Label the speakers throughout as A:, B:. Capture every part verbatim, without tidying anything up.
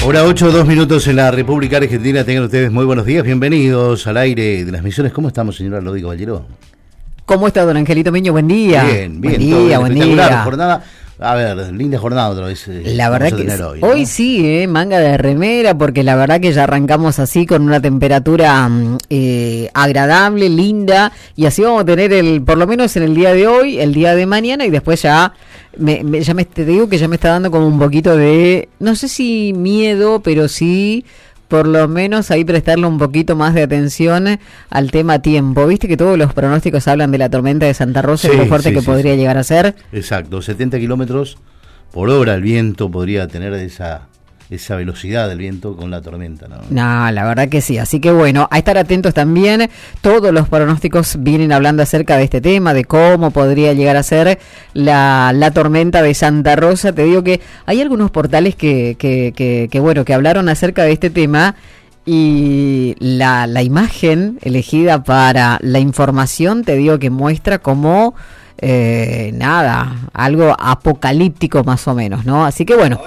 A: Hora ocho, dos minutos en la República Argentina. Tengan ustedes muy buenos días. Bienvenidos al aire de las Misiones. ¿Cómo estamos, señora Lodi Caballero?
B: ¿Cómo está, don Angelito Miño? Buen día.
A: Bien, bien.
B: Buen día, buen día.
A: Jornada, a ver, linda jornada otra vez. Eh,
B: la verdad que
A: hoy,
B: ¿no? hoy sí, eh, manga de remera, porque la verdad que ya arrancamos así con una temperatura eh, agradable, linda, y así vamos a tener el, por lo menos en el día de hoy, el día de mañana, y después ya me, me, ya me te digo que ya me está dando como un poquito de, no sé si miedo, pero sí, por lo menos ahí prestarle un poquito más de atención al tema tiempo. Viste que todos los pronósticos hablan de la tormenta de Santa Rosa, sí, y lo fuerte sí, que sí, podría sí. llegar a ser.
A: Exacto, setenta kilómetros por hora el viento podría tener esa esa velocidad del viento con la tormenta, ¿no?
B: No, la verdad que sí, así que bueno, a estar atentos también. Todos los pronósticos vienen hablando acerca de este tema, de cómo podría llegar a ser la, la tormenta de Santa Rosa. Te digo que hay algunos portales que, que, que, que bueno, que hablaron acerca de este tema, y la, la imagen elegida para la información, te digo que muestra como eh, nada, algo apocalíptico más o menos, ¿no? Así que bueno,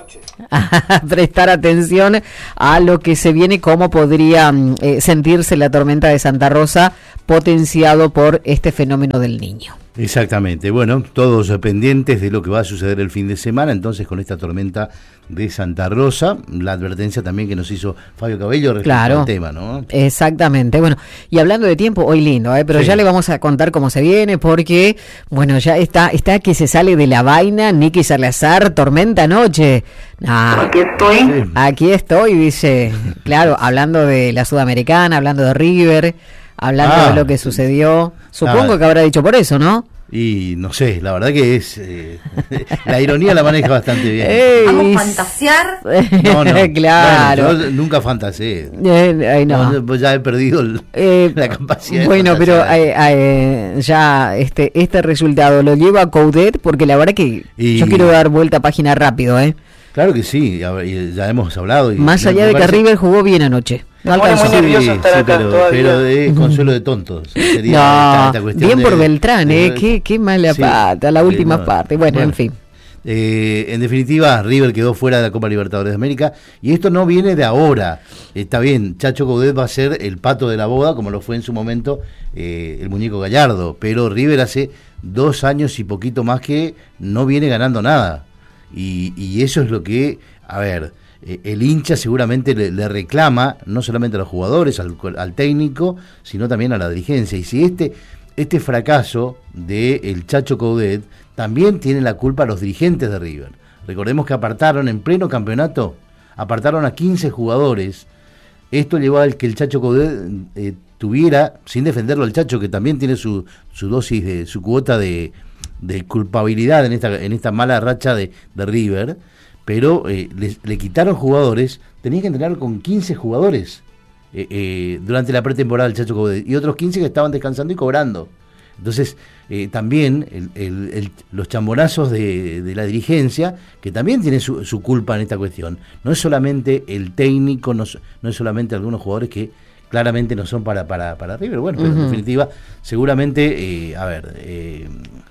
B: a prestar atención a lo que se viene, cómo podría eh, sentirse la tormenta de Santa Rosa potenciado por este fenómeno del Niño.
A: Exactamente, bueno, todos pendientes de lo que va a suceder el fin de semana, entonces con esta tormenta de Santa Rosa, la advertencia también que nos hizo Fabio Cabello respecto
B: claro,
A: al tema, ¿no?
B: Exactamente, bueno, y hablando de tiempo, hoy lindo, ¿eh? pero sí. ya le vamos a contar cómo se viene, porque, bueno, ya está, está que se sale de la vaina, Nicky Salazar, tormenta anoche. Ah,
C: aquí estoy.
B: Sí. Aquí estoy, dice, claro, hablando de la Sudamericana, hablando de River, hablando ah, de lo que sucedió, supongo ah, que habrá dicho por eso, ¿no?
A: Y no sé, la verdad que es eh, la ironía la maneja bastante bien.
C: Ey, ¿vamos a fantasear?
A: No, no,
B: claro.
A: Bueno, yo nunca fantaseé.
B: Eh, ay, no.
A: no, ya he perdido el,
B: eh,
A: la capacidad.
B: Bueno,
A: de
B: pero eh, eh, ya este este resultado lo lleva a Coudet, porque la verdad que y... yo quiero dar vuelta a página rápido, ¿eh?
A: Claro que sí, ya hemos hablado. Y
B: Más allá de que River jugó bien anoche.
C: No alcanzó. Muy nervioso
A: sí,
C: estar
A: sí,
C: acá
A: pero,
C: todavía.
A: pero de consuelo de tontos. Sería
B: no,
A: esta, esta cuestión
B: bien
A: de,
B: por Beltrán,
A: de,
B: ¿eh? Qué, qué mala sí, pata, la última no, parte. Bueno, bueno, en fin.
A: Eh, en definitiva, River quedó fuera de la Copa Libertadores de América, y esto no viene de ahora. Está bien, Chacho Coudet va a ser el pato de la boda, como lo fue en su momento eh, el muñeco Gallardo, pero River hace dos años y poquito más que no viene ganando nada. Y, y eso es lo que, a ver, eh, el hincha seguramente le, le reclama, no solamente a los jugadores, al, al técnico, sino también a la dirigencia. Y si este, este fracaso del Chacho Coudet también tiene la culpa a los dirigentes de River. Recordemos que apartaron en pleno campeonato, apartaron a quince jugadores. Esto llevó a que el Chacho Coudet eh, tuviera, sin defenderlo al Chacho, que también tiene su, su dosis, de su cuota de... de culpabilidad en esta en esta mala racha de, de River, pero eh, le, le quitaron jugadores, tenía que entrenar con quince jugadores eh, eh, durante la pretemporada del Chacho Coudet, y otros quince que estaban descansando y cobrando. Entonces eh, también el, el, el, los chambonazos de, de la dirigencia, que también tiene su, su culpa en esta cuestión. No es solamente el técnico, no, no es solamente algunos jugadores que claramente no son para, para, para River, bueno, pero uh-huh. en definitiva seguramente, eh, a ver... Eh,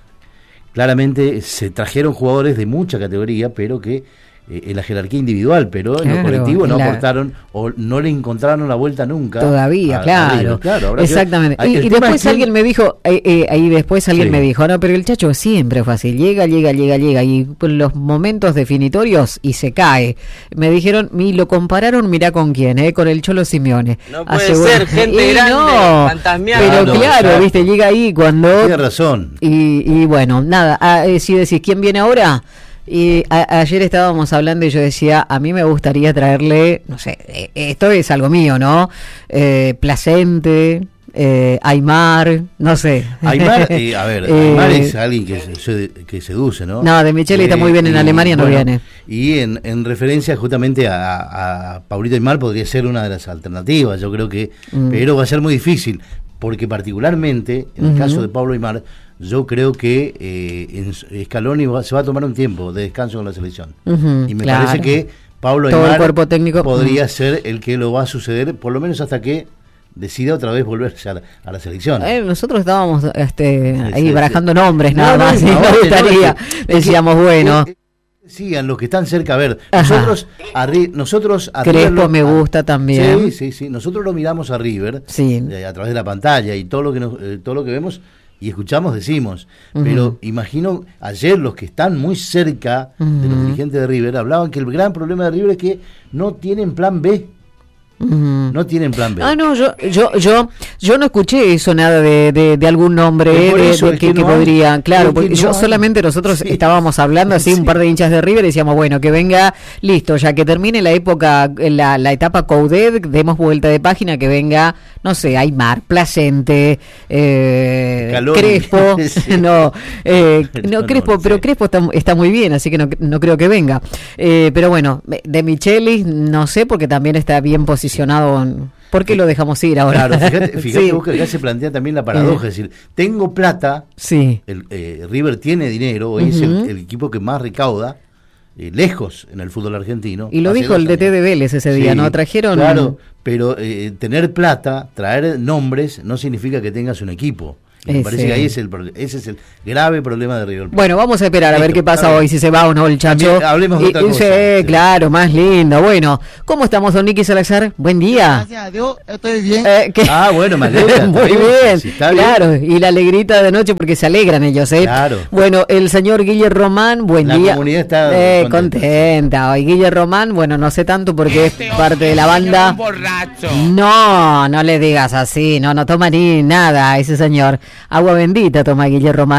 A: claramente se trajeron jugadores de mucha categoría, pero que eh, en la jerarquía individual, pero en claro, lo colectivo no la... aportaron o no le encontraron la vuelta nunca.
B: Todavía, a, claro. A claro exactamente. Que, y, y después que... alguien me dijo, eh, eh, ahí después alguien sí. me dijo, no, pero el Chacho siempre fue así, llega, llega, llega, llega, y en los momentos definitorios y se cae. Me dijeron, y lo compararon, mirá con quién, eh, con el Cholo Simeone.
C: No puede Hace ser, bueno, gente grande,
B: no,
C: fantasmeada.
B: Pero
A: no,
B: claro,
A: ya.
B: viste, llega ahí cuando...
A: Tiene razón.
B: Y, y bueno, nada, a, eh, si decís, ¿quién viene ahora? Y a, ayer estábamos hablando y yo decía, a mí me gustaría traerle, no sé, eh, esto es algo mío, ¿no? Eh, Placente, eh, Aymar, no sé.
A: Aymar, eh, a ver, eh, Aymar es alguien que, se, que seduce, ¿no?
B: No, de Micheli eh, está muy bien en y, Alemania, no bueno, viene.
A: Y en, en referencia justamente a, a Paulito Aymar podría ser una de las alternativas, yo creo que, mm. pero va a ser muy difícil, porque particularmente, en uh-huh. el caso de Pablo Aymar, yo creo que eh, en Scaloni va, se va a tomar un tiempo de descanso con la selección. Uh-huh, y me claro. parece que Pablo
B: Todo
A: Aymar
B: el cuerpo técnico
A: podría
B: uh-huh.
A: ser el que lo va a suceder, por lo menos hasta que decida otra vez volverse a la, a la selección.
B: Eh, nosotros estábamos este, ahí
A: sí,
B: barajando
A: sí.
B: nombres, nada
A: no,
B: más,
A: no,
B: y
A: no,
B: nos gustaría,
A: no, es que,
B: decíamos, bueno...
A: Es, Sigan los que están cerca. A ver,
B: Ajá.
A: nosotros a, Ri- nosotros a
B: Crespo
A: River lo-
B: me gusta también.
A: Sí, sí, sí. Nosotros lo miramos a River
B: Sí.
A: eh, a través de la pantalla y todo lo que nos, eh, todo lo que vemos y escuchamos decimos.
B: Ujú.
A: Pero imagino ayer los que están muy cerca de los
B: Ujú.
A: dirigentes de River hablaban que el gran problema de River es que no tienen plan B.
B: Ujú.
A: No tienen plan B.
B: Ah, no, yo, yo, yo, yo no escuché eso nada de, de, de algún nombre
A: Pero por
B: de,
A: eso
B: de
A: es
B: que,
A: que
B: que
A: no hay.
B: podría, claro,
A: Es que
B: porque
A: no
B: yo
A: hay.
B: solamente nosotros
A: Sí.
B: estábamos hablando así,
A: Sí.
B: un par de hinchas de River, y decíamos, bueno, que venga, listo, ya que termine la época, la, la etapa Coudet, demos vuelta de página, que venga, no sé, Aymar, Placente, eh,
A: Calori.
B: Crespo,
A: Sí.
B: no, eh, no,
A: No, no,
B: Crespo,
A: no
B: pero
A: sé.
B: Crespo está, está muy bien, así que no, no creo que venga. Eh, pero bueno, de Michelis, no sé, porque también está bien posicionado. en- ¿Por qué lo dejamos ir ahora?
A: Claro, fíjate, fíjate
B: Sí.
A: vos que acá se plantea también la paradoja, es decir, tengo plata,
B: Sí.
A: el, eh, River tiene dinero, hoy es
B: Ujú.
A: el, el equipo que más recauda, eh, lejos en el fútbol argentino.
B: Y lo
A: hace
B: dijo
A: dos
B: el D T
A: años.
B: de Vélez ese día,
A: Sí,
B: ¿no? Trajeron...
A: Claro, pero eh, tener plata, traer nombres, no significa que tengas un equipo. Y me
B: Ese.
A: parece que ahí es el, pro- ese es el grave problema de River Plate.
B: Bueno, vamos a esperar a ver
A: Listo,
B: qué pasa
A: está bien.
B: hoy, si se va o no el Chacho.
A: También hablemos de
B: Y-
A: otra
B: y
A: cosa,
B: sí,
A: sí.
B: claro, más lindo. Bueno, ¿cómo estamos, don Nicky Salazar? Buen día.
D: Gracias a Dios, estoy bien.
B: Eh, ¿qué?
A: Ah, bueno, me alegra,
B: Muy
A: está bien.
B: bien,
A: Si está bien.
B: claro, y la alegrita de noche porque se alegran ellos, ¿eh?
A: Claro.
B: Bueno, el señor Guille Román, buen
A: La
B: día.
A: comunidad está
B: eh,
A: contenta,
B: contenta. Hoy Guille Román, bueno, no sé tanto porque es parte de la banda.
C: Un borracho.
B: No, no le digas así, no, no toma ni nada ese señor. Agua bendita toma Guille Román.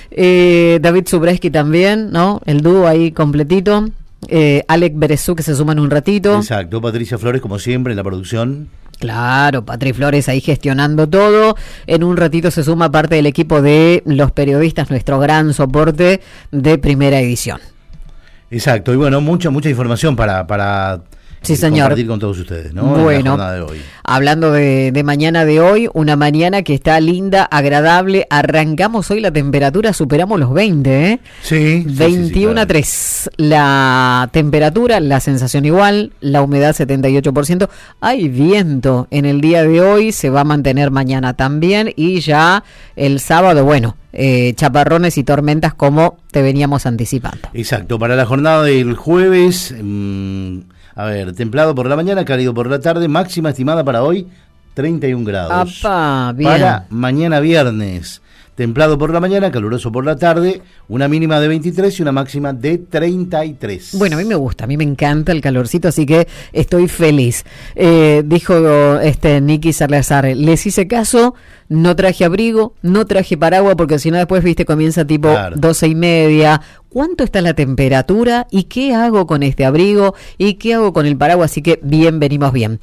B: Eh, David Subreski también, ¿no? El dúo ahí completito. Eh, Alec Berezú que se suma en un ratito.
A: Exacto, Patricia Flores como siempre en la producción.
B: Claro, Patri Flores ahí gestionando todo. En un ratito se suma parte del equipo de los periodistas, nuestro gran soporte de primera edición.
A: Exacto, y bueno, mucha, mucha información para, para
B: Sí,
A: eh,
B: señor.
A: compartir con todos ustedes, ¿no? En la
B: Bueno,
A: jornada de hoy.
B: hablando de, de mañana de hoy, una mañana que está linda, agradable. Arrancamos hoy la temperatura, superamos los veinte, ¿eh?
A: Sí, sí, sí, sí,
B: veintiuno a
A: claro.
B: tres. La temperatura, la sensación igual, la humedad setenta y ocho por ciento. Hay viento en el día de hoy, se va a mantener mañana también. Y ya el sábado, bueno, eh, chaparrones y tormentas como te veníamos anticipando.
A: Exacto, para la jornada del jueves, mmm, a ver, templado por la mañana, cálido por la tarde, máxima estimada para hoy, treinta y un grados.
B: Apa, bien.
A: Para mañana viernes, templado por la mañana, caluroso por la tarde, una mínima de veintitrés y una máxima de treinta y tres.
B: Bueno, a mí me gusta, a mí me encanta el calorcito, así que estoy feliz. Eh, dijo este Nicky Salazar, les hice caso, no traje abrigo, no traje paraguas, porque si no después, viste, comienza tipo
A: Claro.
B: doce y media. ¿Cuánto está la temperatura? ¿Y qué hago con este abrigo? ¿Y qué hago con el paraguas? Así que bien, venimos bien.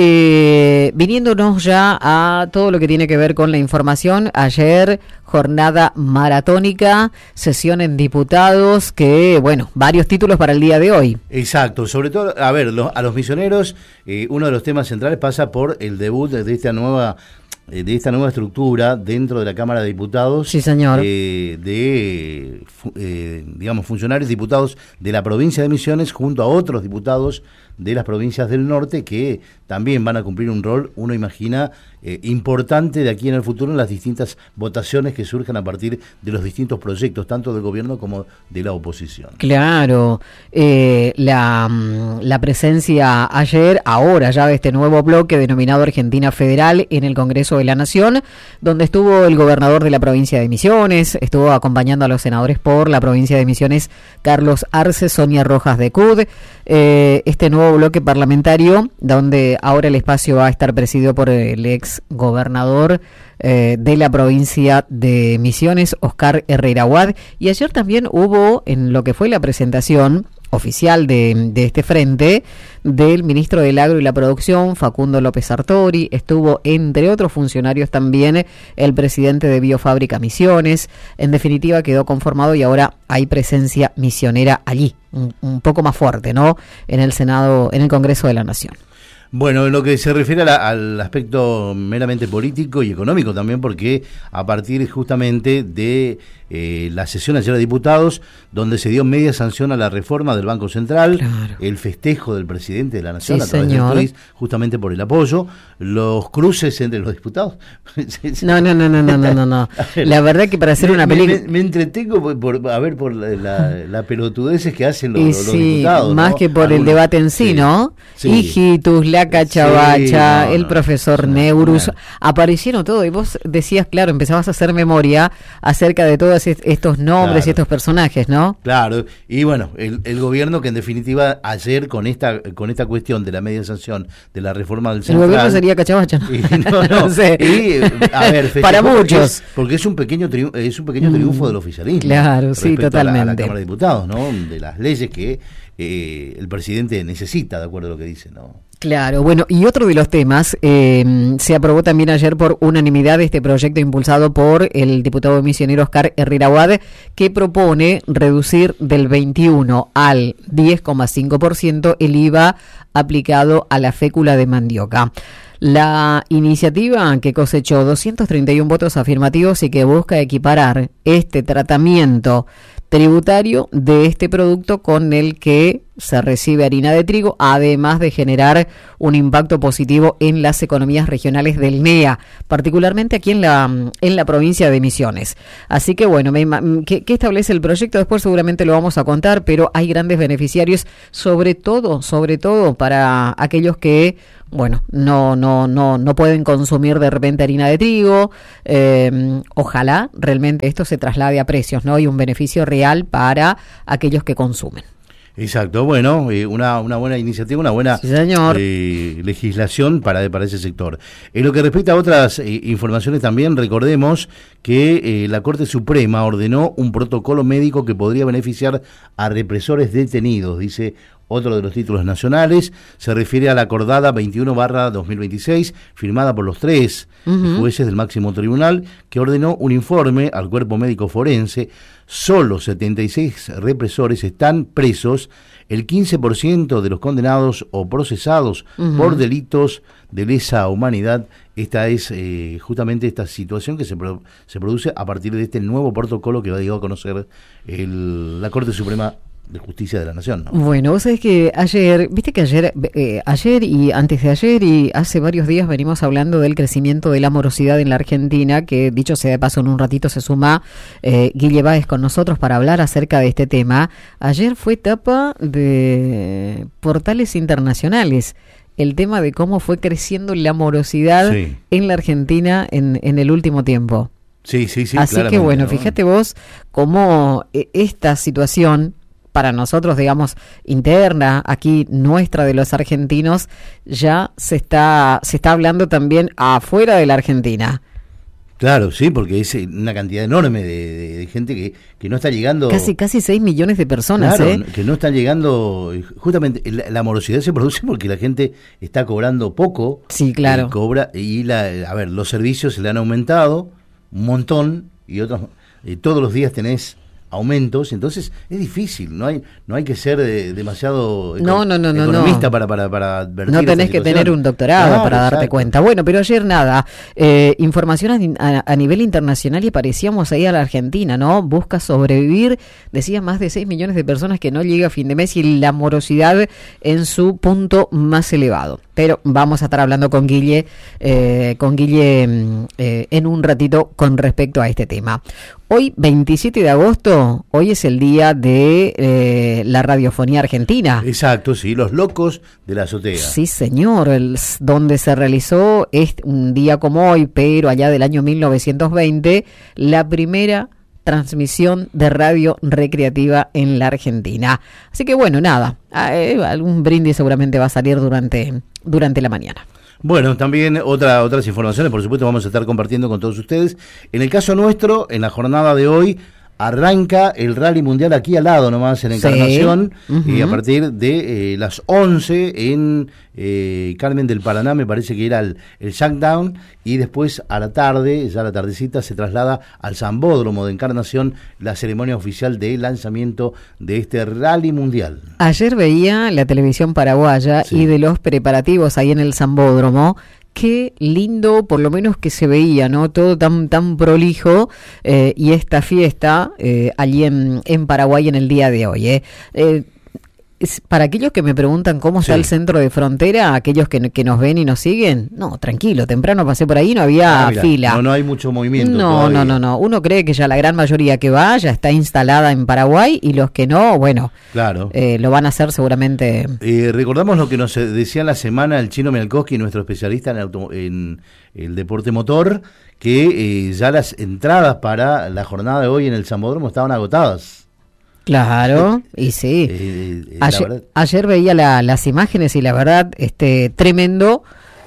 B: Eh, viniéndonos ya a todo lo que tiene que ver con la información, ayer jornada maratónica, sesión en diputados, que bueno, varios títulos para el día de hoy.
A: Exacto, sobre todo, a ver, lo- a los misioneros, eh, uno de los temas centrales pasa por el debut de esta nueva eh, de esta nueva estructura dentro de la Cámara de Diputados.
B: Sí, señor.
A: eh, de, fu- eh, digamos, funcionarios diputados de la provincia de Misiones junto a otros diputados de las provincias del norte que también van a cumplir un rol, uno imagina, eh, importante de aquí en el futuro en las distintas votaciones que surjan a partir de los distintos proyectos, tanto del gobierno como de la oposición.
B: Claro, eh, la, mm, la presencia ayer, ahora ya de este nuevo bloque denominado Argentina Federal en el Congreso de la Nación, donde estuvo el gobernador de la provincia de Misiones, estuvo acompañando a los senadores por la provincia de Misiones, Carlos Arce, Sonia Rojas de C U D, eh, este nuevo bloque parlamentario, donde ahora el espacio va a estar presidido por el ex gobernador eh, de la provincia de Misiones, Oscar Herrera Huad, y ayer también hubo en lo que fue la presentación oficial de, de este frente del ministro del Agro y la Producción, Facundo López Sartori, estuvo entre otros funcionarios también el presidente de Biofábrica Misiones, en definitiva quedó conformado y ahora hay presencia misionera allí, un, un poco más fuerte, ¿no? En el Senado, en el Congreso de la Nación.
A: Bueno, en lo que se refiere a la, al aspecto meramente político y económico también, porque a partir justamente de eh, la sesión ayer de diputados, donde se dio media sanción a la reforma del Banco Central, claro. el festejo del presidente de la Nación,
B: sí,
A: a través
B: señor.
A: del tuit, justamente por el apoyo, los cruces entre los diputados.
B: No, no, no, no, no, no, no, no. La verdad que para hacer
A: me,
B: una película...
A: Me, me entretengo por, por, a ver, por la, la, la pelotudeces que hacen los,
B: y
A: los
B: sí,
A: diputados.
B: más
A: ¿no?
B: que por
A: Algunos,
B: el debate en sí,
A: sí,
B: ¿no?
A: Sí.
B: Hijitus, la Cachavacha,
A: sí, no,
B: el
A: no,
B: profesor
A: no,
B: Neurus,
A: no.
B: aparecieron todo y vos decías, claro, empezabas a hacer memoria acerca de todos est- estos nombres
A: Claro.
B: y estos personajes, ¿no?
A: Claro, y bueno, el, el gobierno que en definitiva ayer con esta con esta cuestión de la media sanción de la reforma del
B: El
A: Central...
B: gobierno sería Cachavacha, ¿no?
A: Y, no, no,
B: No sé.
A: y, a ver, festejó
B: Para
A: porque
B: muchos.
A: es, porque es un pequeño triunfo, es un pequeño triunfo
B: Mm,
A: del oficialismo.
B: claro, sí,
A: respecto a la- a la,
B: totalmente.
A: Cámara de Diputados, ¿no? De las leyes que eh, el presidente necesita, de acuerdo a lo que dice, ¿no?
B: Claro, bueno, y otro de los temas, eh, se aprobó también ayer por unanimidad este proyecto impulsado por el diputado misionero Oscar Herrera Wade, que propone reducir del veintiuno al diez coma cinco por ciento el I V A aplicado a la fécula de mandioca. La iniciativa, que cosechó doscientos treinta y uno votos afirmativos y que busca equiparar este tratamiento tributario de este producto con el que se recibe harina de trigo, además de generar un impacto positivo en las economías regionales del N E A, particularmente aquí en la en la provincia de Misiones. Así que bueno, me, ¿qué, qué establece el proyecto? Después seguramente lo vamos a contar, pero hay grandes beneficiarios, sobre todo, sobre todo para aquellos que bueno, no, no, no, no pueden consumir de repente harina de trigo. Eh, ojalá realmente esto se traslade a precios, ¿no? Y un beneficio real para aquellos que consumen.
A: Exacto, bueno, eh, una, una buena iniciativa, una buena
B: sí, señor.
A: Eh, legislación para, para ese sector. En lo que respecta a otras eh, informaciones también, recordemos que eh, la Corte Suprema ordenó un protocolo médico que podría beneficiar a represores detenidos, dice otro de los títulos nacionales. Se refiere a la acordada veintiuno barra dos mil veintiséis, firmada por los tres uh-huh. jueces del máximo tribunal, que ordenó un informe al cuerpo médico forense. Solo setenta y seis represores están presos, el quince por ciento de los condenados o procesados uh-huh. por delitos de lesa humanidad. Esta es eh, justamente esta situación que se, pro, se produce a partir de este nuevo protocolo que va a dar a conocer el, la Corte Suprema de Justicia de la Nación, ¿no?
B: Bueno, vos sabés que ayer, viste que ayer, eh, ayer y antes de ayer y hace varios días venimos hablando del crecimiento de la morosidad en la Argentina, que dicho sea de paso en un ratito se suma eh, Guille Báez con nosotros para hablar acerca de este tema. Ayer fue etapa de portales internacionales, el tema de cómo fue creciendo la morosidad sí. en la Argentina en, en el último tiempo.
A: Sí, sí, sí.
B: Así que bueno, ¿no? Fíjate vos cómo esta situación para nosotros, digamos, interna, aquí nuestra de los argentinos, ya se está se está hablando también afuera de la Argentina.
A: Claro, sí, porque es una cantidad enorme de, de, de gente que, que no está llegando...
B: Casi casi seis millones de personas,
A: claro,
B: ¿eh?
A: que no están llegando... Justamente la, la morosidad se produce porque la gente está cobrando poco.
B: Sí, claro.
A: Y, cobra, y la, a ver, los servicios se le han aumentado un montón y otros... Eh, todos los días tenés aumentos, entonces es difícil, no hay no hay que ser de, demasiado eco-
B: no, no, no,
A: economista
B: no.
A: para, para, para advertir
B: no tenés
A: esta
B: que
A: situación.
B: tener un doctorado
A: Claro,
B: para darte
A: exacto.
B: cuenta. Bueno, pero ayer nada, eh, información a, a, a nivel internacional y aparecíamos ahí a la Argentina, ¿no? Busca sobrevivir, decía más de seis millones de personas que no llega a fin de mes y la morosidad en su punto más elevado. Pero vamos a estar hablando con Guille, eh, con Guille eh, en un ratito con respecto a este tema. Hoy, veintisiete de agosto, hoy es el día de eh, la radiofonía argentina.
A: Exacto, sí, los locos de la azotea.
B: Sí, señor, el, donde se realizó este, un día como hoy, pero allá del año mil novecientos veinte, la primera transmisión de radio recreativa en la Argentina. Así que bueno, nada, eh, algún brindis seguramente va a salir durante, durante la mañana.
A: Bueno, también otra, otras informaciones, por supuesto, vamos a estar compartiendo con todos ustedes. En el caso nuestro, en la jornada de hoy, arranca el Rally Mundial aquí al lado nomás en Encarnación,
B: sí. uh-huh.
A: y a partir de eh, las once en eh, Carmen del Paraná, me parece que era el, el Shackdown, y después a la tarde, ya a la tardecita, se traslada al Zambódromo de Encarnación la ceremonia oficial de lanzamiento de este Rally Mundial.
B: Ayer veía la televisión paraguaya sí. y de los preparativos ahí en el Zambódromo. Qué lindo, por lo menos que se veía, ¿no? Todo tan tan prolijo, eh, y esta fiesta eh, allí en, en Paraguay en el día de hoy, ¿eh? eh Es, para aquellos que me preguntan cómo está sí. el centro de frontera, aquellos que, que nos ven y nos siguen, no, tranquilo, temprano pasé por ahí, no había ah, mira, fila.
A: No, no hay mucho movimiento.
B: No, todavía. no, no, no. Uno cree que ya la gran mayoría que va ya está instalada en Paraguay, y los que no, bueno,
A: claro.
B: eh, lo van a hacer seguramente.
A: Eh, recordamos lo que nos decía en la semana el Chino Mielkowski, nuestro especialista en, auto, en el deporte motor, que eh, ya las entradas para la jornada de hoy en el Zambódromo estaban agotadas.
B: Claro, y sí.
A: Eh, eh,
B: ayer, ayer veía la, las imágenes y la verdad, este, tremendo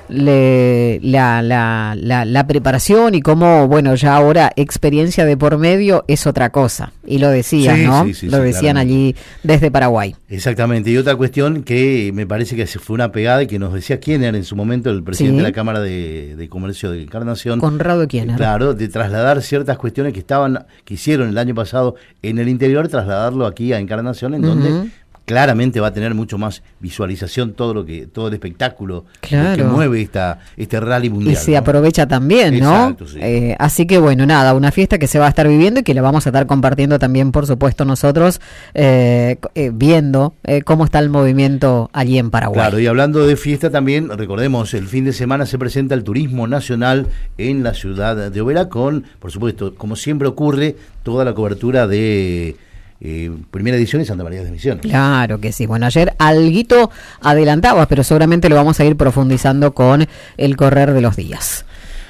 B: le, la, la, la, la preparación, y cómo, bueno, ya ahora experiencia de por medio es otra cosa. Y lo decían,
A: sí,
B: ¿no?
A: Sí, sí,
B: lo
A: sí,
B: decían
A: claramente.
B: allí desde Paraguay.
A: Exactamente. Y otra cuestión que me parece que fue una pegada y que nos decía Kiener en su momento, el presidente sí. de la Cámara de, de Comercio de Encarnación.
B: Conrado Kiener.
A: Claro, de trasladar ciertas cuestiones que estaban, que hicieron el año pasado en el interior, trasladarlo aquí a Encarnación, en uh-huh. donde claramente va a tener mucho más visualización todo lo que todo el espectáculo
B: claro.
A: que mueve esta este rally mundial.
B: Y se
A: ¿no?
B: aprovecha también, ¿no?
A: Exacto, sí.
B: Eh, así que bueno, nada, una fiesta que se va a estar viviendo y que la vamos a estar compartiendo también, por supuesto, nosotros, eh, eh, viendo eh, cómo está el movimiento allí en Paraguay.
A: Claro, y hablando de fiesta también, recordemos, el fin de semana se presenta el turismo nacional en la ciudad de Oberá con, por supuesto, como siempre ocurre, toda la cobertura de Eh, primera edición y Santa María de Misiones.
B: Claro que sí. Bueno, ayer alguito adelantabas, pero seguramente lo vamos a ir profundizando con el correr de los días.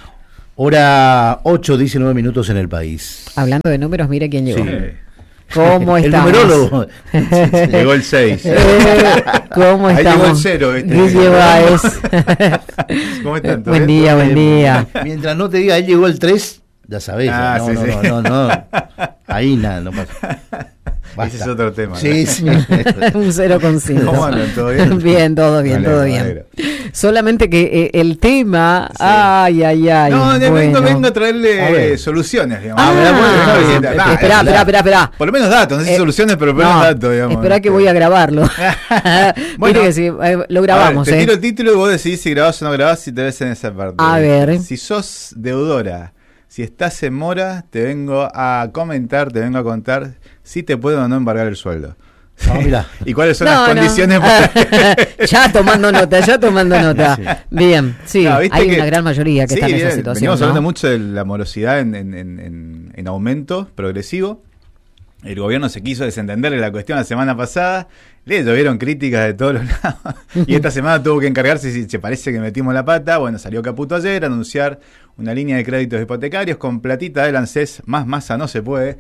A: Hora ocho, diecinueve minutos en el país.
B: Hablando de números, mire quién llegó.
A: Sí.
B: ¿Cómo estamos?
A: El numerólogo.
D: Llegó el seis.
B: Eh, ¿Cómo
D: Ahí
B: estamos?
D: llegó el cero. ¿Viste?
B: Guille Báez.
D: ¿Cómo están?
B: Buen día, buen día.
A: Mientras no te diga, ahí llegó el tres, ya sabés.
D: Ah,
A: no,
D: sí,
A: no,
D: sí.
A: no, no, no. Ahí nada, no pasa. Basta.
D: Ese es otro tema.
A: Sí,
D: ¿no?
A: sí.
B: Un cero con cinco.
D: ¿Cómo andan? ¿Todo bien?
B: Bien, todo bien,
D: Vale,
B: todo
D: vale.
B: bien. Solamente que eh, el tema,
D: Sí.
B: ay, ay, ay.
D: No, de
B: bueno.
D: vengo, vengo a traerle
A: A ver.
D: soluciones, digamos.
B: Ah,
A: bueno, está bien.
D: Nah,
B: espera,
D: eh,
B: espera, espera, espera.
D: Por lo menos datos, no sé si
B: Eh,
D: soluciones, pero por lo menos
B: No,
D: datos, digamos.
B: espera que voy a grabarlo.
D: Bueno,
B: Mire que si, eh, lo grabamos,
D: a ver, te
B: eh.
D: tiro el título y vos decidís si grabás o no grabás, si te ves en esa parte.
B: A ver.
D: Si sos deudora, si estás en mora, te vengo a comentar, te vengo a contar si te pueden o no embargar el sueldo.
A: Ah, mirá.
D: ¿Y cuáles son
B: No,
D: las
B: no.
D: condiciones? para-
B: Ya tomando nota, ya tomando nota.
A: Sí.
B: Bien, sí,
D: No, viste
B: hay
D: que-
B: una gran mayoría que
D: Sí,
B: está en esa
D: bien,
B: situación.
D: Venimos
B: ¿no?
D: hablando mucho de la morosidad en, en, en, en, en aumento progresivo. El gobierno se quiso desentender de la cuestión la semana pasada. Le llovieron críticas de todos los lados. Y esta semana tuvo que encargarse si se parece que metimos la pata. Bueno, salió Caputo ayer a anunciar una línea de créditos hipotecarios con platita del ANSES. Más masa no se puede.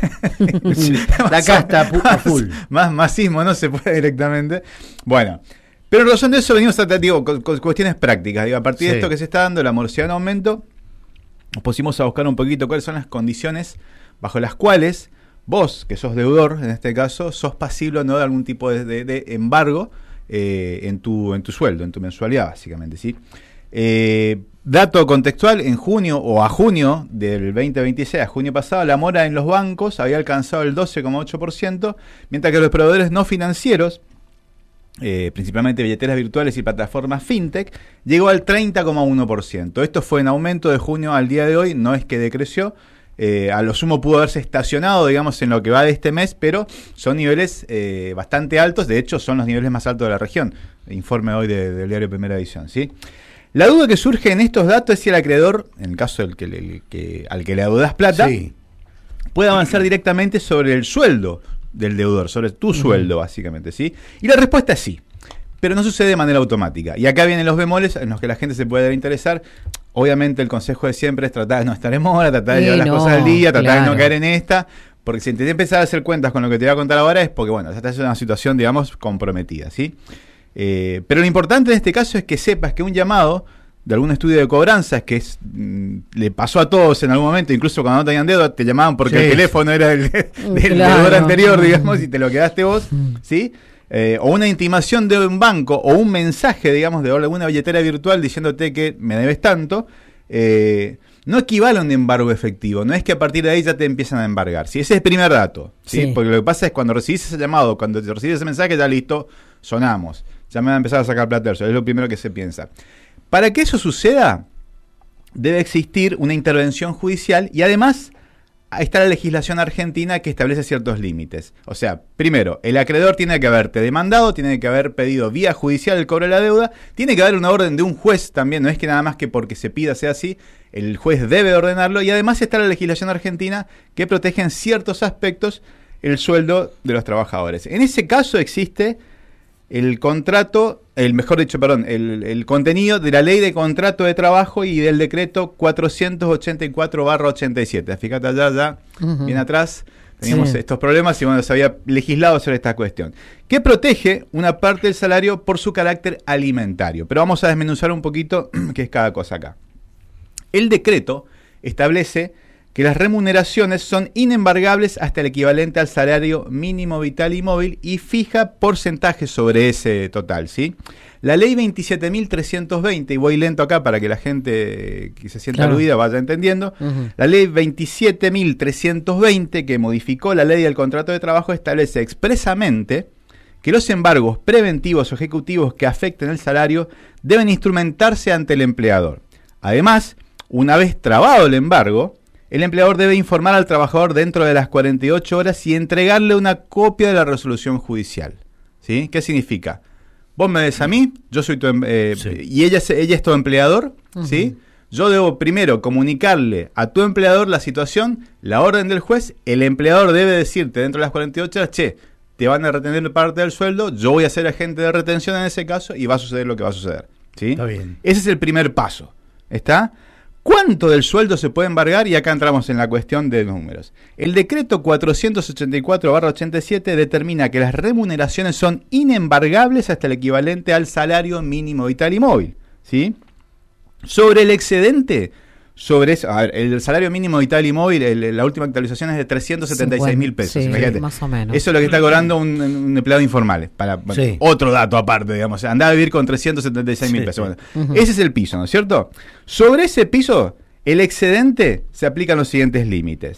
A: La casta pu- a full.
D: Más, más masismo no se puede directamente. Bueno, pero en razón de eso venimos a digo, con, con cuestiones prácticas. Digo, a partir
A: Sí.
D: de esto que se está dando, la morosidad en aumento, nos pusimos a buscar un poquito cuáles son las condiciones bajo las cuales vos, que sos deudor, en este caso, sos pasible o no de algún tipo de, de, de embargo eh, en, tu, en tu sueldo, en tu mensualidad, básicamente, ¿sí? Eh, dato contextual, en junio o a junio del veinte veintiséis, a junio pasado, la mora en los bancos había alcanzado el doce coma ocho por ciento, mientras que los proveedores no financieros, eh, principalmente billeteras virtuales y plataformas fintech, llegó al treinta coma uno por ciento. Esto fue en aumento de junio al día de hoy, no es que decreció. Eh, a lo sumo pudo haberse estacionado, digamos, en lo que va de este mes, pero son niveles eh, bastante altos. De hecho, son los niveles más altos de la región. Informe hoy de, del diario Primera Edición, ¿sí? La duda que surge en estos datos es si el acreedor, en el caso del que, el que, al que le adeudas plata,
A: Sí.
D: puede avanzar directamente sobre el sueldo del deudor, sobre tu sueldo, básicamente, ¿sí? Y la respuesta es sí, pero no sucede de manera automática. Y acá vienen los bemoles en los que la gente se puede interesar. Obviamente el consejo de siempre es tratar de no estar en mora, tratar de
B: Sí,
D: llevar las
B: no,
D: cosas al día, tratar de
B: claro.
D: no caer en esta, porque si te empezar a hacer cuentas con lo que te voy a contar ahora es porque, bueno, ya estás en una situación, digamos, comprometida, ¿sí? Eh, pero lo importante en este caso es que sepas que un llamado de algún estudio de cobranzas que es, mm, le pasó a todos en algún momento, incluso cuando no tenían deuda, te llamaban porque sí. el teléfono era del, del
B: claro.
D: deudor anterior, digamos, y te lo quedaste vos, ¿sí? Eh, o una intimación de un banco, o un mensaje, digamos, de alguna billetera virtual diciéndote que me debes tanto, eh, no equivale a un embargo efectivo, no es que a partir de ahí ya te empiezan a embargar, ¿sí? Ese es el primer dato, ¿sí? Sí. Porque lo que pasa es cuando recibís ese llamado, cuando te recibís ese mensaje, ya listo, sonamos, ya me van a empezar a sacar plata, eso es lo primero que se piensa. Para que eso suceda, debe existir una intervención judicial y además está la legislación argentina que establece ciertos límites. O sea, primero, el acreedor tiene que haberte demandado, tiene que haber pedido vía judicial el cobro de la deuda, tiene que haber una orden de un juez también, no es que nada más que porque se pida sea así, el juez debe ordenarlo y además está la legislación argentina que protege en ciertos aspectos el sueldo de los trabajadores. En ese caso existe el contrato, el mejor dicho, perdón, el, el contenido de la ley de contrato de trabajo y del decreto cuatrocientos ochenta y cuatro barra ochenta y siete. Fíjate allá, ya, uh-huh. bien atrás, teníamos sí. estos problemas y bueno, se había legislado sobre esta cuestión. Que protege una parte del salario por su carácter alimentario. Pero vamos a desmenuzar un poquito qué es cada cosa acá. El decreto establece que las remuneraciones son inembargables hasta el equivalente al salario mínimo vital y móvil y fija porcentajes sobre ese total, ¿sí? La ley veintisiete mil trescientos veinte, y voy lento acá para que la gente que se sienta claro. aludida vaya entendiendo, uh-huh. la ley veintisiete mil trescientos veinte, que modificó la ley del contrato de trabajo, establece expresamente que los embargos preventivos o ejecutivos que afecten el salario deben instrumentarse ante el empleador. Además, una vez trabado el embargo, el empleador debe informar al trabajador dentro de las cuarenta y ocho horas y entregarle una copia de la resolución judicial. ¿Sí? ¿Qué significa? Vos me des a mí, yo soy tu eh, sí. y ella, ella es tu empleador, uh-huh. ¿sí? Yo debo primero comunicarle a tu empleador la situación, la orden del juez, el empleador debe decirte dentro de las cuarenta y ocho horas, che, te van a retener parte del sueldo, yo voy a ser agente de retención en ese caso y va a suceder lo que va a suceder. ¿Sí?
A: Está bien.
D: Ese es el primer paso. ¿Está? ¿Cuánto del sueldo se puede embargar? Y acá entramos en la cuestión de números. El decreto cuatrocientos ochenta y cuatro barra ochenta y siete determina que las remuneraciones son inembargables hasta el equivalente al salario mínimo vital y móvil. ¿Sí? Sobre el excedente, sobre eso, a ver, el salario mínimo vital y móvil, el, la última actualización es de trescientos setenta y seis mil pesos.
B: Sí, más o menos.
D: Eso es lo que está cobrando un, un empleado informal. Para, para sí. Otro dato aparte, digamos. Andaba a vivir con trescientos setenta y seis mil sí, pesos. Sí. Bueno, uh-huh. Ese es el piso, ¿no es cierto? Sobre ese piso, el excedente se aplican los siguientes límites.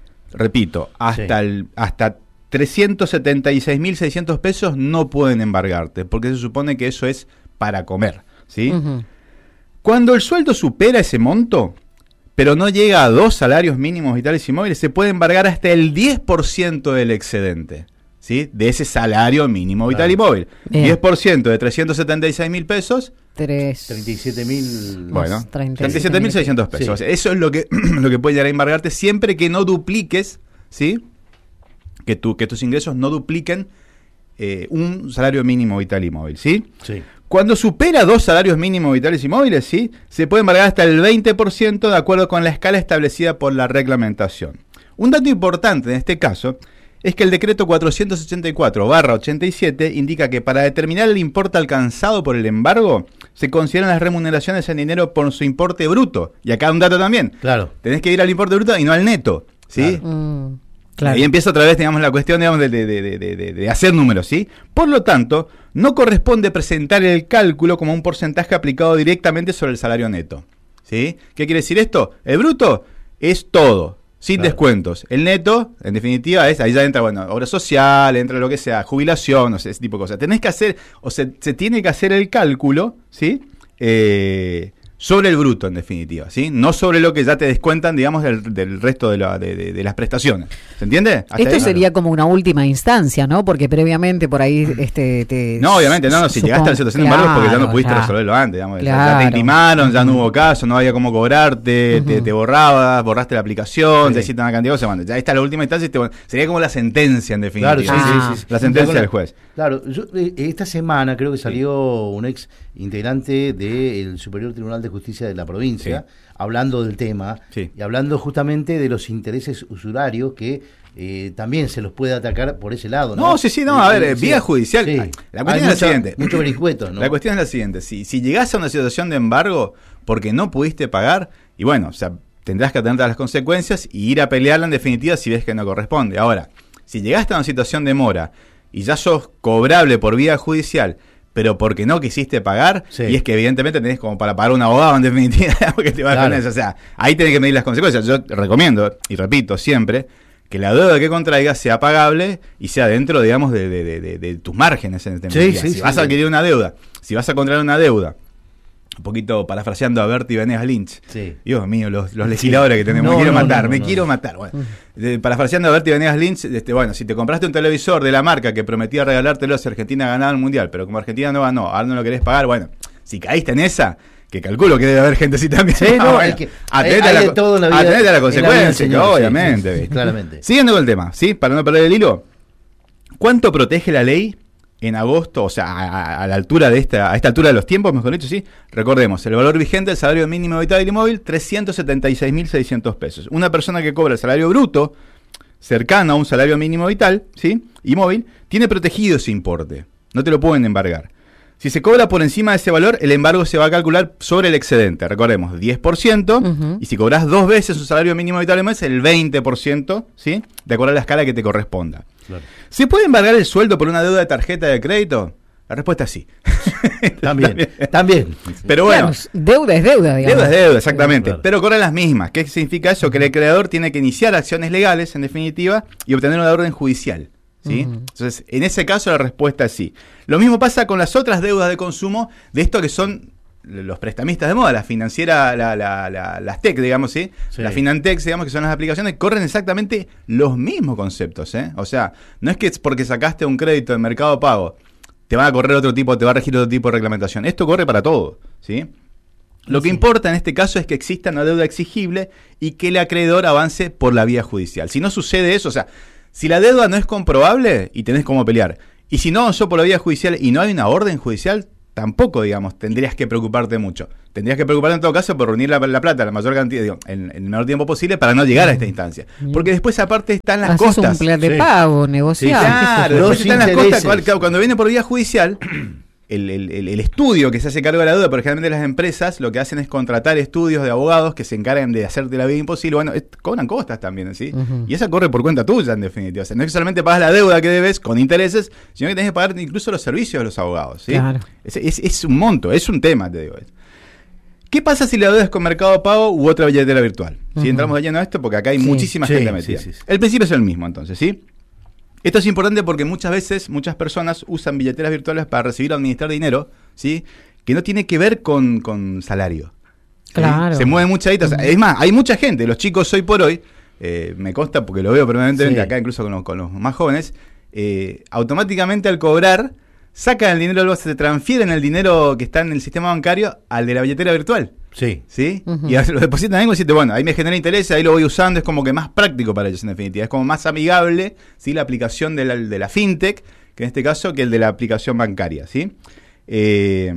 D: Repito, hasta, sí. el, hasta trescientos setenta y seis mil seiscientos pesos no pueden embargarte, porque se supone que eso es para comer. ¿Sí? Uh-huh. Cuando el sueldo supera ese monto, pero no llega a dos salarios mínimos vitales y móviles, se puede embargar hasta el diez por ciento del excedente, ¿sí? De ese salario mínimo vital claro. y móvil. Bien. diez por ciento de trescientos setenta y seis mil pesos.
B: Tres.
A: treinta y siete mil.
D: Bueno, treinta y siete mil seiscientos pesos. Sí. O sea, eso es lo que, lo que puede llegar a embargarte siempre que no dupliques, ¿sí? Que, tu, que tus ingresos no dupliquen eh, un salario mínimo vital y móvil, ¿sí?
A: Sí.
D: Cuando supera dos salarios mínimos vitales y móviles, ¿sí? Se puede embargar hasta el veinte por ciento de acuerdo con la escala establecida por la reglamentación. Un dato importante en este caso es que el decreto cuatrocientos ochenta y cuatro barra ochenta y siete indica que para determinar el importe alcanzado por el embargo se consideran las remuneraciones en dinero por su importe bruto. Y acá un dato también.
A: Claro.
D: Tenés que ir al importe bruto y no al neto, ¿sí?
B: Claro. Mm. Claro.
D: Ahí empieza otra vez, digamos, la cuestión, digamos, de, de, de, de, de, de hacer números, ¿sí? Por lo tanto, no corresponde presentar el cálculo como un porcentaje aplicado directamente sobre el salario neto, ¿sí? ¿Qué quiere decir esto? El bruto es todo, sin claro. descuentos. El neto, en definitiva, es ahí ya entra, bueno, obra social, entra lo que sea, jubilación, no sé, ese tipo de cosas. Tenés que hacer, o se, se tiene que hacer el cálculo, ¿sí? Eh... sobre el bruto, en definitiva, ¿sí? No sobre lo que ya te descuentan, digamos, del, del resto de, la, de, de, de las prestaciones. ¿Se entiende?
B: Hasta Esto ahí? Sería como una última instancia, ¿no? Porque previamente por ahí este te
D: No, obviamente, no, no si llegaste a la situación claro, de embargo es porque ya no pudiste ya. resolverlo antes, digamos. Claro. Ya te intimaron, uh-huh. ya no hubo caso, no había cómo cobrarte, uh-huh. te, te borrabas, borraste la aplicación, sí. te hiciste una cantidad de cosas. Bueno, ya está la última instancia y te, bueno, sería como la sentencia, en definitiva.
A: Claro, sí,
B: ah.
A: sí, sí, sí.
D: La sentencia del juez.
A: Claro, yo, esta semana creo que salió sí. un ex integrante del Superior Tribunal de Justicia de la provincia, sí. hablando del tema sí. y hablando justamente de los intereses usurarios que eh, también se los puede atacar por ese lado, ¿no?
D: No, sí, sí, no, a ver, vía judicial. Sí. La cuestión Hay es mucha, la siguiente.
A: Mucho vericueto, ¿no?
D: La cuestión es la siguiente. Si, si llegás a una situación de embargo, porque no pudiste pagar, y bueno, o sea, tendrás que atender a las consecuencias y ir a pelearla en definitiva si ves que no corresponde. Ahora, si llegaste a una situación de mora y ya sos cobrable por vía judicial, pero porque no quisiste pagar, sí. y es que evidentemente tenés como para pagar un abogado en definitiva, porque te va claro. a poner, o sea, ahí tenés que medir las consecuencias. Yo recomiendo, y repito siempre, que la deuda que contraigas sea pagable y sea dentro, digamos, de, de, de, de, de tus márgenes en este
A: sí, sí,
D: Si
A: sí,
D: vas
A: sí.
D: a adquirir una deuda, si vas a contraer una deuda, un poquito parafraseando a Bertie Venegas Lynch.
A: Sí.
D: Dios mío, los, los legisladores que tenemos.
A: No,
D: me quiero
A: no,
D: matar,
A: no,
D: me
A: no,
D: quiero
A: no.
D: matar. Bueno, eh, parafraseando a Bertie Venegas Lynch, este, bueno, si te compraste un televisor de la marca que prometía regalártelo si Argentina ganaba el Mundial, pero como Argentina no ganó, ahora no lo querés pagar, bueno, si caíste en esa, que calculo que debe haber gente así también.
A: Sí, no, bueno, es que
D: atente
A: hay,
D: a
A: hay
D: la,
A: de todo en la vida,
D: atente a la consecuencia,
A: señor,
D: que
A: sí,
D: obviamente.
A: sí, sí, claramente.
D: Siguiendo con el tema, ¿sí? Para no perder el hilo, ¿cuánto protege la ley en agosto, o sea, a, a la altura de esta, a esta altura de los tiempos, mejor dicho, sí? Recordemos, el valor vigente del salario mínimo vital y móvil, trescientos setenta y seis mil seiscientos pesos. Una persona que cobra el salario bruto, cercano a un salario mínimo vital, ¿sí? Y móvil, tiene protegido ese importe. No te lo pueden embargar. Si se cobra por encima de ese valor, el embargo se va a calcular sobre el excedente. Recordemos, diez por ciento, uh-huh. y si cobras dos veces un salario mínimo vital al mes, el veinte por ciento, ¿sí? De acuerdo a la escala que te corresponda. Claro. ¿Se puede embargar el sueldo por una deuda de tarjeta de crédito? La respuesta es sí.
A: También, también.
D: Pero bueno.
B: Claro, deuda es deuda, digamos.
D: Deuda es deuda, exactamente.
A: Claro.
D: Pero corren las mismas. ¿Qué significa eso? Que el creador tiene que iniciar acciones legales, en definitiva, y obtener una orden judicial. ¿Sí? Uh-huh. Entonces, en ese caso la respuesta es sí. Lo mismo pasa con las otras deudas de consumo de esto que son los prestamistas de moda, la financiera, la, la, la, las T E C, digamos, ¿sí? Sí. Las Finantex, digamos, que son las aplicaciones, corren exactamente los mismos conceptos, ¿eh? O sea, no es que es porque sacaste un crédito en Mercado Pago, te va a correr otro tipo, te va a regir otro tipo de reglamentación. Esto corre para todo, ¿sí? Lo que sí. importa en este caso es que exista una deuda exigible y que el acreedor avance por la vía judicial. Si no sucede eso, o sea, si la deuda no es comprobable y tenés cómo pelear, y si no avanzó por la vía judicial y no hay una orden judicial, tampoco, digamos, tendrías que preocuparte mucho. Tendrías que preocuparte en todo caso por reunir la, la plata, la mayor cantidad, digo, en, en el menor tiempo posible para no llegar a esta instancia. Porque después aparte están las
B: Haces
D: costas.
B: un plan de
A: sí.
B: pago, negociar.
D: Sí, claro,
A: Los
D: después están las
A: intereses.
D: costas. Cuando viene por vía judicial, el, el, el, el estudio que se hace cargo de la deuda, porque generalmente las empresas lo que hacen es contratar estudios de abogados que se encargan de hacerte la vida imposible. Bueno, es, cobran costas también, ¿sí? Uh-huh. Y esa corre por cuenta tuya, en definitiva. O sea, no es que solamente pagas la deuda que debes con intereses, sino que tenés que pagar incluso los servicios de los abogados, ¿sí?
B: Claro.
D: Es, es, es un monto, es un tema, te digo. ¿Qué pasa si la deuda es con Mercado Pago u otra billetera virtual? Si uh-huh. entramos de lleno a esto, porque acá hay sí, muchísima sí, gente metida. Sí, sí, sí. El principio es el mismo, entonces, ¿sí? Esto es importante porque muchas veces, muchas personas usan billeteras virtuales para recibir o administrar dinero, ¿sí? Que no tiene que ver con, con salario. ¿sí?
B: Claro.
D: Se mueve mucha guita. O sea, es más, hay mucha gente, los chicos hoy por hoy, eh, me consta porque lo veo permanentemente sí. acá, incluso con los, con los más jóvenes, eh, automáticamente al cobrar, sacan el dinero, se transfieren el dinero que está en el sistema bancario al de la billetera virtual.
A: Sí.
D: ¿Sí? Uh-huh. Y lo depositan ahí y dicen, bueno, ahí me genera interés, ahí lo voy usando, es como que más práctico para ellos en definitiva. Es como más amigable, ¿sí? La aplicación de la, de la fintech, que en este caso, que el de la aplicación bancaria, ¿sí? Eh,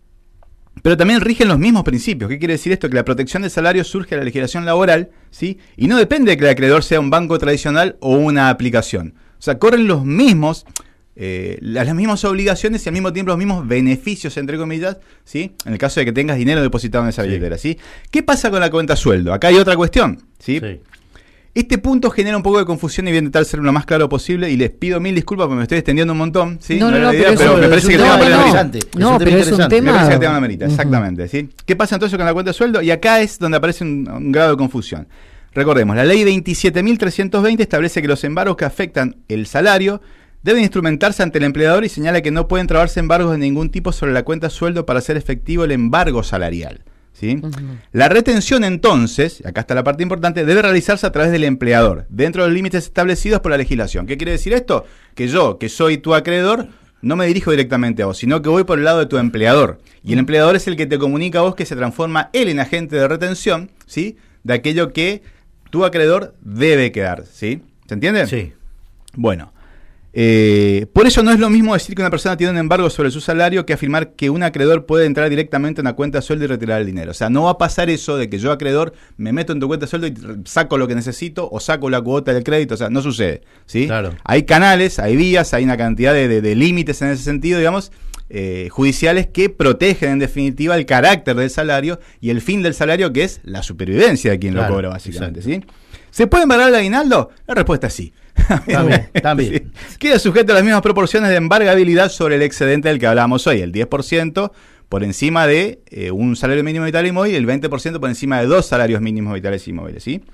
D: pero también rigen los mismos principios. ¿Qué quiere decir esto? Que la protección del salario surge de la legislación laboral, ¿sí? Y no depende de que el acreedor sea un banco tradicional o una aplicación. O sea, corren los mismos... Eh, las, las mismas obligaciones y al mismo tiempo los mismos beneficios, entre comillas, ¿sí? En el caso de que tengas dinero depositado en esa billetera, ¿sí? ¿Qué pasa con la cuenta sueldo? Acá hay otra cuestión, ¿sí? Sí. Este punto genera un poco de confusión y voy a intentar ser lo más claro posible y les pido mil disculpas porque me estoy extendiendo un montón, ¿sí?
B: No, no, no,
D: idea,
B: pero,
D: pero
B: eso,
D: me parece que
B: no,
D: te va a
B: no,
D: poner
B: no,
A: interesante.
B: no, pero es un tema...
D: Me parece que te va a amerita, exactamente, ¿sí? ¿Qué pasa entonces con la cuenta sueldo? Y acá es donde aparece un, un grado de confusión. Recordemos, la ley veintisiete mil trescientos veinte establece que los embargos que afectan el salario deben instrumentarse ante el empleador y señala que no pueden trabarse embargos de ningún tipo sobre la cuenta sueldo para hacer efectivo el embargo salarial. ¿Sí? Uh-huh. La retención entonces, acá está la parte importante, debe realizarse a través del empleador, dentro de los límites establecidos por la legislación. ¿Qué quiere decir esto? Que yo, que soy tu acreedor, no me dirijo directamente a vos, sino que voy por el lado de tu empleador. Y el empleador es el que te comunica a vos que se transforma él en agente de retención, ¿sí? De aquello que tu acreedor debe quedar, ¿sí? ¿Se entiende?
A: Sí.
D: Bueno. Eh, por eso no es lo mismo decir que una persona tiene un embargo sobre su salario que afirmar que un acreedor puede entrar directamente en una cuenta de sueldo y retirar el dinero. O sea, no va a pasar eso de que yo, acreedor, me meto en tu cuenta de sueldo y saco lo que necesito o saco la cuota del crédito. O sea, no sucede, ¿sí?
A: Claro.
D: Hay canales, hay vías, hay una cantidad de, de, de límites en ese sentido, digamos, eh, judiciales que protegen en definitiva el carácter del salario y el fin del salario, que es la supervivencia de quien
A: Claro,
D: lo cobra, básicamente, ¿sí? ¿Se puede embargar el aguinaldo? La respuesta es sí.
A: También, también.
D: Sí. Queda sujeto a las mismas proporciones de embargabilidad sobre el excedente del que hablábamos hoy, el diez por ciento por encima de eh, un salario mínimo vital y móvil y el veinte por ciento por encima de dos salarios mínimos vitales y móviles, ¿sí?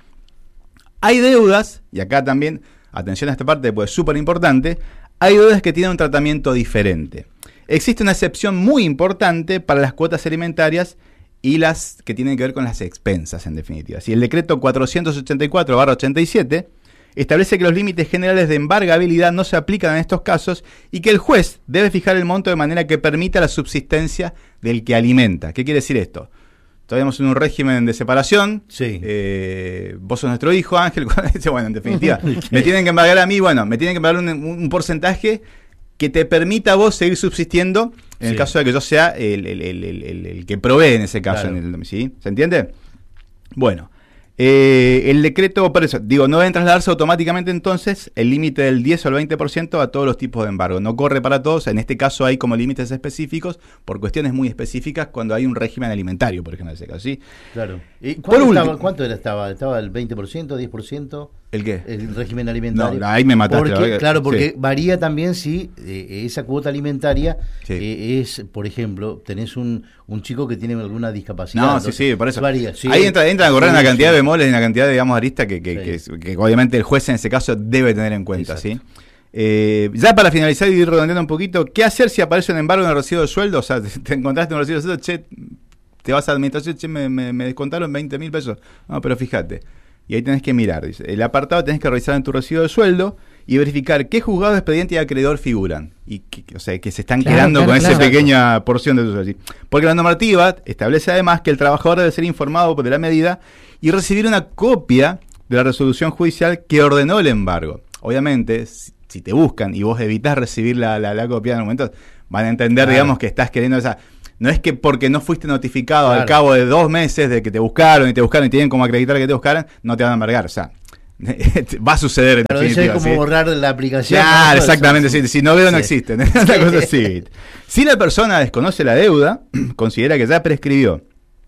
D: Hay deudas, y acá también, atención a esta parte, pues es súper importante, hay deudas que tienen un tratamiento diferente. Existe una excepción muy importante para las cuotas alimentarias y las que tienen que ver con las expensas, en definitiva. Si el decreto cuatrocientos ochenta y cuatro barra ochenta y siete establece que los límites generales de embargabilidad no se aplican en estos casos y que el juez debe fijar el monto de manera que permita la subsistencia del que alimenta. ¿Qué quiere decir esto? Todavía estamos en un régimen de separación.
A: Sí.
D: Eh, vos sos nuestro hijo, Ángel. Bueno, en definitiva, me tienen que embargar a mí, bueno, me tienen que embargar un, un porcentaje que te permita a vos seguir subsistiendo en sí. el caso de que yo sea el, el, el, el, el, el que provee en ese caso. Claro. En el, ¿sí? ¿Se entiende? Bueno, eh, el decreto, por eso, digo, no deben trasladarse automáticamente entonces el límite del diez o el veinte por ciento a todos los tipos de embargo. No corre para todos, en este caso hay como límites específicos por cuestiones muy específicas cuando hay un régimen alimentario, por ejemplo, en ese caso, ¿sí?
A: Claro. ¿Y cuánto, por estaba, ¿Cuánto era? ¿Estaba? ¿Estaba el veinte por ciento, diez por ciento?
D: ¿El qué?
A: El régimen alimentario.
D: No, ahí me mataste.
A: Porque,
D: la
A: claro, porque
D: sí.
A: varía también si eh, esa cuota alimentaria
D: sí.
A: eh, es, por ejemplo, tenés un, un chico que tiene alguna discapacidad.
D: No,
A: entonces,
D: sí, sí, por eso.
A: Varía, sí.
D: Ahí entra, entra a correr
A: sí,
D: una cantidad
A: sí.
D: de bemoles y una cantidad de, digamos, aristas que, que, sí. que, que, que obviamente el juez en ese caso debe tener en cuenta, Exacto. ¿sí? Eh, ya para finalizar y ir redondeando un poquito, ¿qué hacer si aparece un embargo en el recibo de sueldo? O sea, te, te encontraste un recibo de sueldo, che, te vas a administración, che, me, me, me descontaron veinte mil pesos. No, pero fíjate. Y ahí tenés que mirar, dice. El apartado tenés que revisar en tu recibo de sueldo y verificar qué juzgado, expediente y acreedor figuran. Y que, o sea, que se están claro, quedando claro, con claro. esa pequeña porción de tu sueldo. Porque la normativa establece además que el trabajador debe ser informado de la medida y recibir una copia de la resolución judicial que ordenó el embargo. Obviamente, si, si te buscan y vos evitás recibir la, la, la copia en el momento, van a entender, claro. digamos, que estás queriendo esa... No es que porque no fuiste notificado claro. al cabo de dos meses de que te buscaron y te buscaron y tienen como acreditar que te buscaran, no te van a embargar. O sea, va a suceder en
A: Pero
D: definitiva.
A: Eso es como
D: ¿sí? borrar
A: la aplicación.
D: Claro, ¿no? exactamente. Sí. Si no veo, sí. no existen. Sí. La cosa sí. Si la persona desconoce la deuda, considera que ya prescribió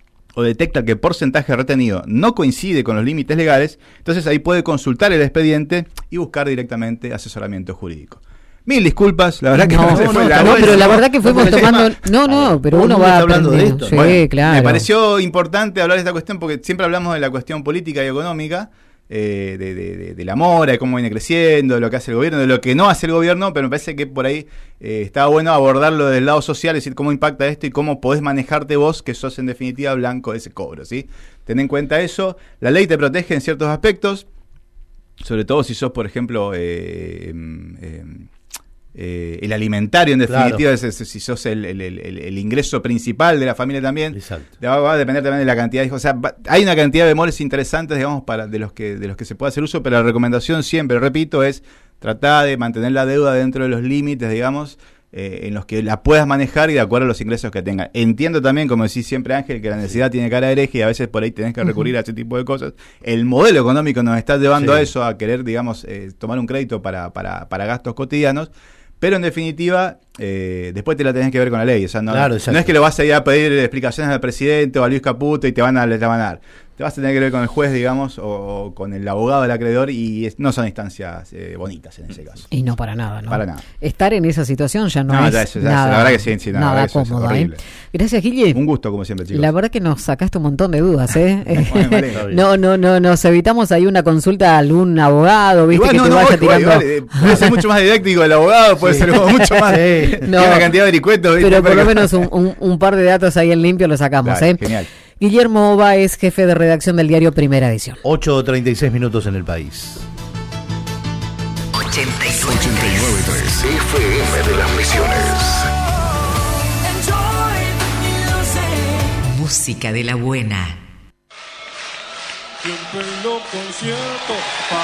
D: o detecta que el porcentaje retenido no coincide con los límites legales, entonces ahí puede consultar el expediente y buscar directamente asesoramiento jurídico. Mil disculpas, la verdad que
B: no,
D: no se
B: no,
D: fue
B: no,
D: la
B: no,
D: bolsa.
B: pero la verdad que fuimos tomando, no, no, pero uno va
A: hablando de esto.
B: Sí,
D: bueno,
B: claro.
D: Me pareció importante hablar de esta cuestión porque siempre hablamos de la cuestión política y económica, eh, de, de, de, de la mora, de cómo viene creciendo, de lo que hace el gobierno, de lo que no hace el gobierno, pero me parece que por ahí eh, estaba bueno abordarlo del lado social, es decir, cómo impacta esto y cómo podés manejarte vos, que sos en definitiva blanco de ese cobro, ¿sí? Ten en cuenta eso, la ley te protege en ciertos aspectos, sobre todo si sos, por ejemplo, eh, eh, Eh, el alimentario en definitiva, claro. es, es, si sos el, el, el, el ingreso principal de la familia también.
A: Exacto.
D: Va, va a depender también de la cantidad de hijos. O sea, va, hay una cantidad de bemoles interesantes, digamos, para de los que de los que se puede hacer uso, pero la recomendación siempre, repito, es tratar de mantener la deuda dentro de los límites, digamos, eh, en los que la puedas manejar y de acuerdo a los ingresos que tengas. Entiendo también, como decís siempre, Ángel, que la necesidad sí. tiene cara de hereje y a veces por ahí tenés que recurrir uh-huh. a ese tipo de cosas. El modelo económico nos está llevando sí. a eso, a querer, digamos, eh, tomar un crédito para, para, para gastos cotidianos. Pero en definitiva, eh, después te la tenés que ver con la ley. O sea, no, claro, no es que lo vas a ir a pedir explicaciones al presidente o a Luis Caputo y te van a, te van a dar. Te vas a tener que ver con el juez, digamos, o, o con el abogado del acreedor y es, no son instancias eh, bonitas en ese caso.
B: Y no para nada, ¿no?
D: Para nada.
B: Estar en esa situación ya no, no es ya, eso, ya, nada,
D: la verdad que sí, sí,
B: nada, nada cómodo. ¿eh? Gracias, Guille.
D: Un gusto, como siempre, chicos.
B: La verdad que nos sacaste un montón de dudas, ¿eh? bueno, no, no, no, nos evitamos ahí una consulta a algún abogado, ¿viste? Igual, que no, te no, vaya ojo, tirando...
D: Igual, puede ser mucho más didáctico el abogado, puede sí. ser mucho más... Sí.
B: No,
D: una cantidad de vericuetos.
B: ¿viste? Pero por lo menos un, un, un par de datos ahí en limpio lo sacamos, claro, ¿eh?
D: Genial.
B: Guillermo Oba es jefe de redacción del diario Primera Edición.
A: ocho treinta y seis minutos en el país.
E: ochenta y nueve punto tres F M de las Misiones. Música de la buena.
F: Siempre en los conciertos.